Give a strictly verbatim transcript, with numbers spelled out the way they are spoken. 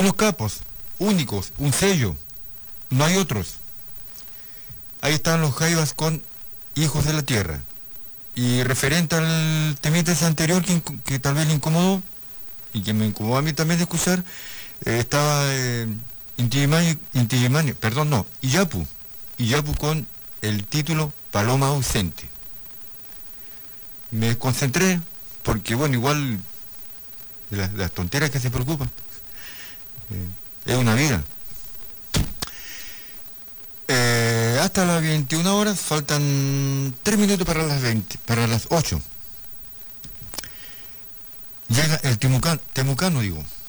Unos capos, únicos, un sello, no hay otros. Ahí están los Jaivas con Hijos de la Tierra. Y referente al temita ese anterior que, que tal vez le incomodó, y que me incomodó a mí también de escuchar, eh, estaba eh, Inti Illimani, Inti Illimani, perdón, no, Iyapu, Iyapu con el título Paloma ausente. Me concentré, porque bueno, igual de las, de las tonteras que se preocupan, eh, es una vida. Eh, hasta las veintiuna horas, faltan tres minutos para las veinte, para las ocho. Llega el temucano, temucano digo.